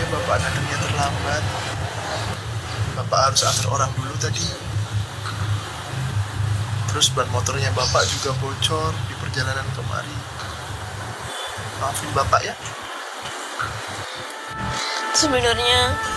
Bapak datangnya terlambat. Bapak harus antar orang dulu tadi. Terus ban motornya Bapak juga bocor di perjalanan kemari. Maafin Bapak ya. Sebenarnya